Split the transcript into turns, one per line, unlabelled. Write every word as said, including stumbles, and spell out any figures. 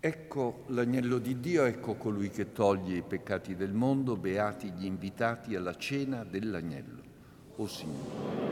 Ecco l'agnello di Dio, ecco colui che toglie i peccati del mondo, beati gli invitati alla cena dell'agnello. O Signore.